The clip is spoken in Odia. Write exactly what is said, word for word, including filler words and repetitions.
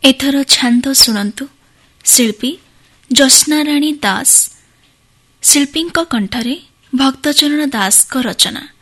ଏଥର ଛାନ୍ଦ ଶୁଣନ୍ତୁ। ଶିଳ୍ପୀ ଜ୍ୟୋତ୍ସ୍ନାରାଣୀ ଦାସ, ଶିଳ୍ପୀଙ୍କ କଣ୍ଠରେ ଭକ୍ତଚରଣ ଦାସଙ୍କ ରଚନା।